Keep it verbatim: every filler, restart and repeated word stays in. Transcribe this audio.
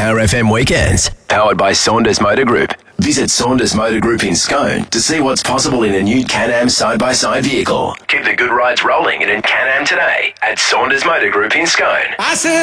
Power F M weekends. Powered by Saunders Motor Group. Visit Saunders Motor Group in Scone to see what's possible in a new Can-Am side-by-side vehicle. Keep the good rides rolling in a Can-Am today at Saunders Motor Group in Scone. I said